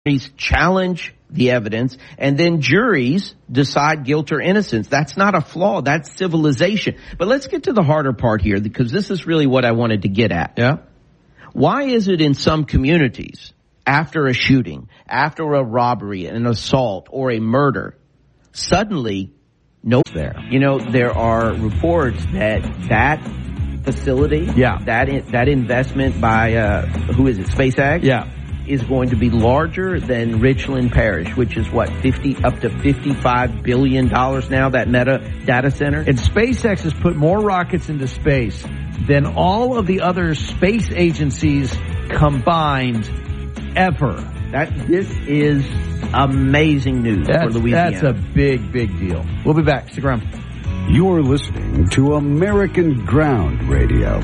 challenge the evidence, and then juries decide guilt or innocence. That's not a flaw. That's civilization. But let's get to the harder part here, because this is really what I wanted to get at. Yeah. Why is it in some communities, after a shooting, after a robbery, an assault, or a murder, suddenly no there? You know, there are reports that facility, that investment by, who is it, SpaceX? Yeah. Is going to be larger than Richland Parish, which is what, up to $55 billion now, that Meta data center? And SpaceX has put more rockets into space than all of the other space agencies combined ever. This is amazing news for Louisiana. That's a big, big deal. We'll be back. Stick around. You're listening to American Ground Radio.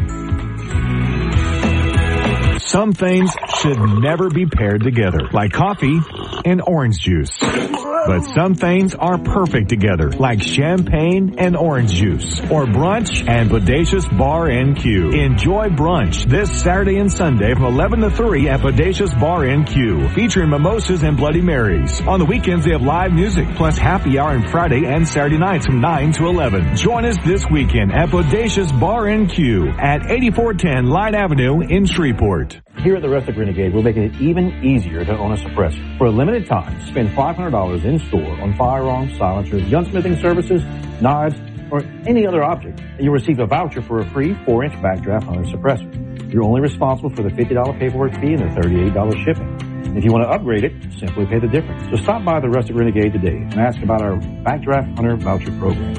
Some things should never be paired together, like coffee and orange juice. But some things are perfect together, like champagne and orange juice, or brunch and Bodacious Bar NQ. Enjoy brunch this Saturday and Sunday from 11 to 3 at Bodacious Bar NQ, featuring mimosas and Bloody Marys. On the weekends, they have live music, plus happy hour on Friday and Saturday nights from 9 to 11. Join us this weekend at Bodacious Bar NQ at 8410 Line Avenue in Shreveport. Here at the Rustic Renegade, we're making it even easier to own a suppressor. For a limited time, spend $500 in-store on firearms, silencers, gunsmithing services, knives, or any other object, and you'll receive a voucher for a free 4-inch Backdraft Hunter suppressor. You're only responsible for the $50 paperwork fee and the $38 shipping. If you want to upgrade it, simply pay the difference. So stop by the Rustic Renegade today and ask about our Backdraft Hunter voucher program.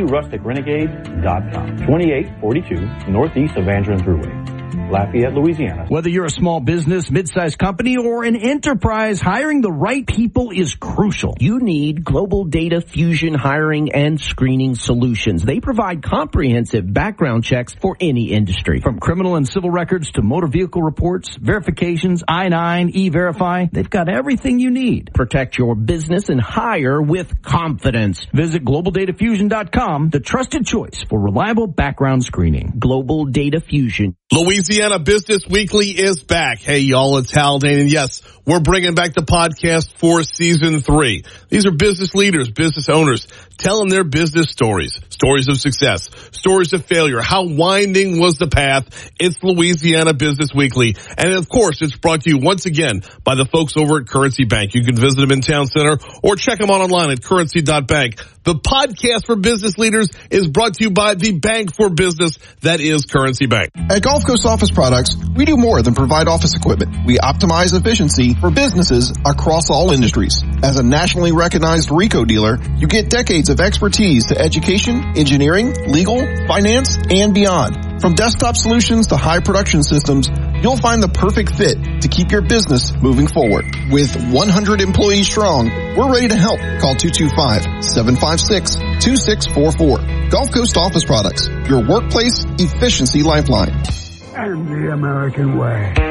TheRusticRenegade.com, 2842 northeast of Andrew and Thruway, Lafayette, Louisiana. Whether you're a small business, mid-sized company, or an enterprise, hiring the right people is crucial. You need Global Data Fusion hiring and screening solutions. They provide comprehensive background checks for any industry. From criminal and civil records to motor vehicle reports, verifications, I-9, E-Verify, they've got everything you need. Protect your business and hire with confidence. Visit GlobalDataFusion.com, the trusted choice for reliable background screening. Global Data Fusion. Louisiana Business Weekly is back. Hey, y'all, it's Haldane, and yes, we're bringing back the podcast for season 3. These are business leaders, business owners, telling their business stories of success, stories of failure. How winding was the path? It's Louisiana Business Weekly. And of course, it's brought to you once again by the folks over at Currency Bank. You can visit them in Town Center or check them out online at currency.bank. The podcast for business leaders is brought to you by the bank for business that is Currency Bank. At Gulf Coast Office Products, we do more than provide office equipment. We optimize efficiency for businesses across all industries. As a nationally recognized RICO dealer, you get decades of expertise to education, engineering, legal, finance, and beyond. From desktop solutions to high production systems, you'll find the perfect fit to keep your business moving forward. With 100 employees strong, we're ready to help. Call 225-756-2644. Gulf Coast Office Products, your workplace efficiency lifeline. And the American way.